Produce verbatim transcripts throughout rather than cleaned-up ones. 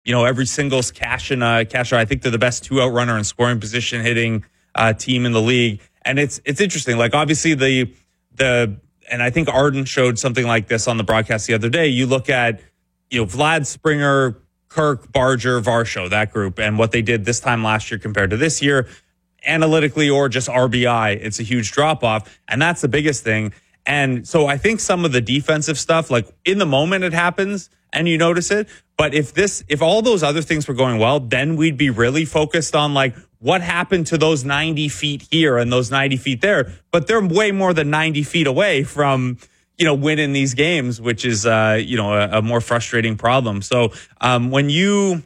you know, every singles cash and uh, cash. I think they're the best two out runner and scoring position hitting uh, team in the league. And it's it's interesting. Like obviously the the and I think Arden showed something like this on the broadcast the other day. You look at, you know, Vlad, Springer, Kirk, Barger, Varsho, that group, and what they did this time last year compared to this year, analytically or just R B I, it's a huge drop off. And that's the biggest thing. And so I think some of the defensive stuff, like in the moment it happens and you notice it. But if this, if all those other things were going well, then we'd be really focused on like what happened to those ninety feet here and those ninety feet there. But they're way more than ninety feet away from, you know, winning these games, which is, uh, you know, a, a more frustrating problem. So um, when you,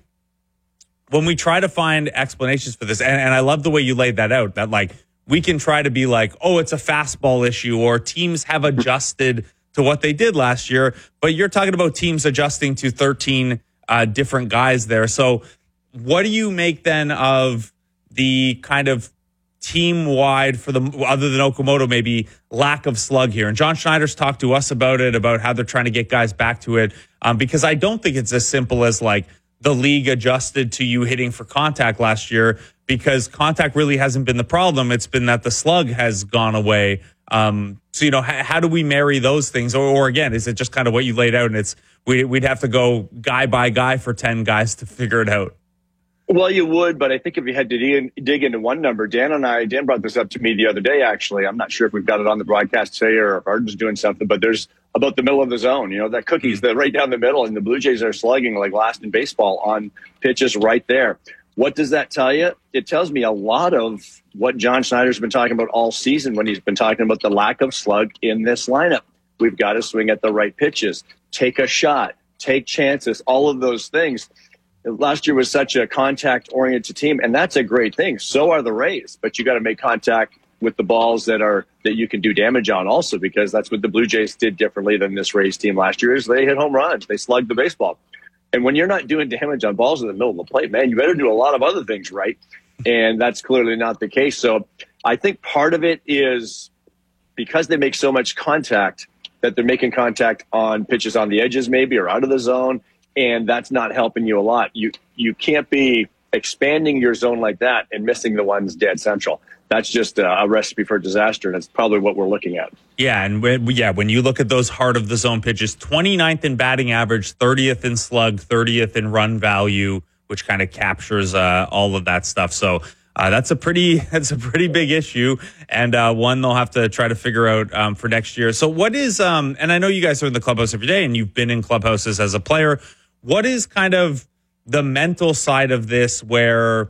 when we try to find explanations for this, and, and I love the way you laid that out, that like, we can try to be like, oh, it's a fastball issue, or teams have adjusted to what they did last year. But you're talking about teams adjusting to thirteen uh, different guys there. So what do you make then of the kind of team-wide, for the other than Okamoto, maybe lack of slug here? And John Schneider's talked to us about it, about how they're trying to get guys back to it, um, because I don't think it's as simple as like the league adjusted to you hitting for contact last year, because contact really hasn't been the problem. It's been that the slug has gone away. Um, so, you know, how, how do we marry those things? Or, or again, is it just kind of what you laid out and it's we, we'd have to go guy by guy for ten guys to figure it out? Well, you would, but I think if you had to dig, dig into one number, Dan and I, Dan brought this up to me the other day, actually. I'm not sure if we've got it on the broadcast today or if Arden's doing something, but there's about the middle of the zone, you know, that cookie's the right down the middle, and the Blue Jays are slugging like last in baseball on pitches right there. What does that tell you? It tells me a lot of what John Schneider's been talking about all season when he's been talking about the lack of slug in this lineup. We've got to swing at the right pitches, take a shot, take chances, all of those things. Last year was such a contact-oriented team, and that's a great thing. So are the Rays, but you got to make contact with the balls that are that you can do damage on also, because that's what the Blue Jays did differently than this Rays team last year is they hit home runs. They slugged the baseball. And when you're not doing damage on balls in the middle of the plate, man, you better do a lot of other things right. And that's clearly not the case. So I think part of it is because they make so much contact that they're making contact on pitches on the edges maybe or out of the zone, and that's not helping you a lot. You you can't be expanding your zone like that and missing the ones dead central. That's just a, a recipe for disaster, and it's probably what we're looking at. Yeah, and when, yeah, when you look at those heart of the zone pitches, twenty-ninth in batting average, thirtieth in slug, thirtieth in run value, which kind of captures uh, all of that stuff. So uh, that's a pretty that's a pretty big issue, and uh, one they'll have to try to figure out um, for next year. So what is um, and I know you guys are in the clubhouse every day, and you've been in clubhouses as a player. What is kind of the mental side of this, where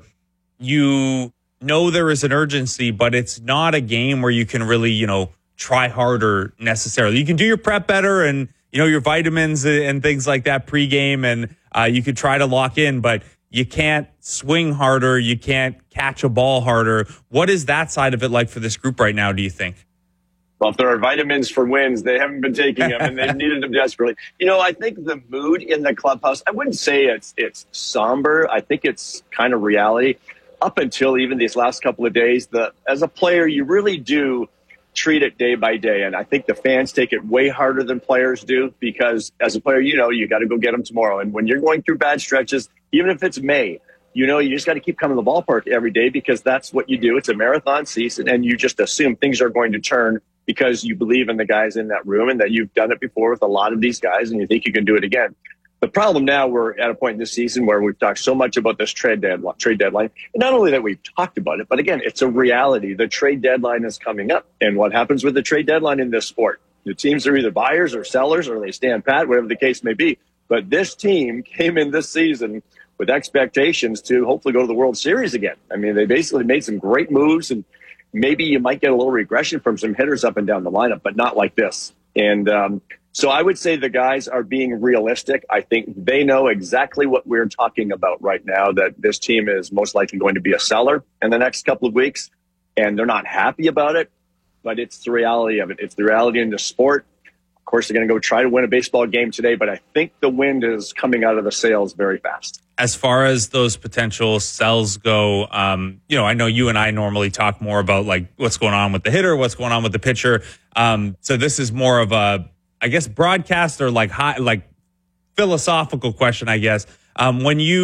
you know there is an urgency, but it's not a game where you can really, you know, try harder necessarily. You can do your prep better and, you know, your vitamins and things like that pregame, and uh, you could try to lock in, but you can't swing harder. You can't catch a ball harder. What is that side of it like for this group right now, do you think? Well, if there are vitamins for wins, they haven't been taking them, and they needed them desperately. You know, I think the mood in the clubhouse, I wouldn't say it's it's somber. I think it's kind of reality. Up until even these last couple of days, the as a player, you really do treat it day by day. And I think the fans take it way harder than players do, because as a player, you know, you got to go get them tomorrow. And when you're going through bad stretches, even if it's May, you know, you just got to keep coming to the ballpark every day, because that's what you do. It's a marathon season, and you just assume things are going to turn because you believe in the guys in that room and that you've done it before with a lot of these guys and you think you can do it again. The problem now, we're at a point in this season where we've talked so much about this trade deadline, trade deadline. And not only that we've talked about it, but again, it's a reality. The trade deadline is coming up. And what happens with the trade deadline in this sport? The teams are either buyers or sellers, or they stand pat, whatever the case may be. But this team came in this season with expectations to hopefully go to the World Series again. I mean, they basically made some great moves, and maybe you might get a little regression from some hitters up and down the lineup, but not like this. And um, so I would say the guys are being realistic. I think they know exactly what we're talking about right now, that this team is most likely going to be a seller in the next couple of weeks, and they're not happy about it, but it's the reality of it. It's the reality in the sport. Of course, they're going to go try to win a baseball game today, but I think the wind is coming out of the sails very fast. As far as those potential sells go, um, you know, I know you and I normally talk more about like what's going on with the hitter, what's going on with the pitcher. Um, so this is more of a, I guess, broadcast or like high, like philosophical question, I guess. Um, when you